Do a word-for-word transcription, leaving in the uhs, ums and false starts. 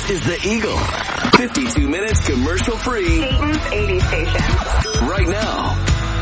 This is The Eagle. fifty-two minutes commercial free. Dayton's eighty station. Right now.